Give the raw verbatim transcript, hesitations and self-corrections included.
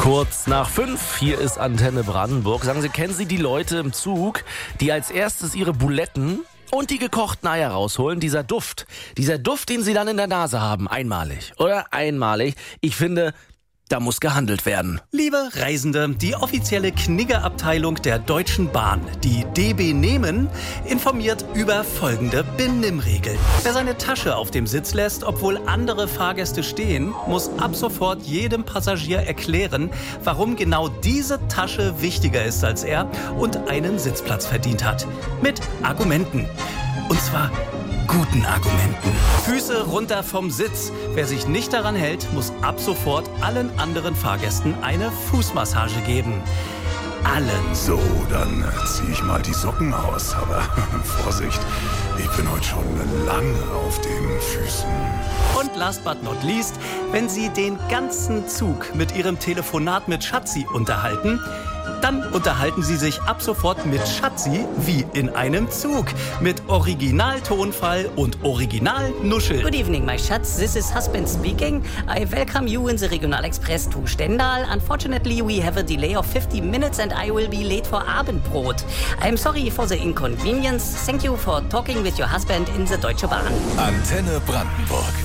Kurz nach fünf, hier ist Antenne Brandenburg. Sagen Sie, kennen Sie die Leute im Zug, die als erstes ihre Buletten und die gekochten Eier rausholen? Dieser Duft, dieser Duft, den Sie dann in der Nase haben, einmalig, oder? Einmalig. Ich finde, da muss gehandelt werden. Liebe Reisende, die offizielle Knigge-Abteilung der Deutschen Bahn, die D B Nehmen, informiert über folgende Benimmregeln. Wer seine Tasche auf dem Sitz lässt, obwohl andere Fahrgäste stehen, muss ab sofort jedem Passagier erklären, warum genau diese Tasche wichtiger ist als er und einen Sitzplatz verdient hat. Mit Argumenten. Und zwar guten Argumenten. Füße runter vom Sitz. Wer sich nicht daran hält, muss ab sofort allen anderen Fahrgästen eine Fußmassage geben. Allen. So, dann ziehe ich mal die Socken aus. Aber Vorsicht, ich bin heute schon lange auf den Füßen. Und last but not least, wenn Sie den ganzen Zug mit Ihrem Telefonat mit Schatzi unterhalten, dann unterhalten Sie sich ab sofort mit Schatzi wie in einem Zug. Mit Originaltonfall und Originalnuschel. Good evening, my Schatz. This is husband speaking. I welcome you in the Regional Express to Stendal. Unfortunately, we have a delay of fifty minutes and I will be late for Abendbrot. I'm sorry for the inconvenience. Thank you for talking with your husband in the Deutsche Bahn. Antenne Brandenburg.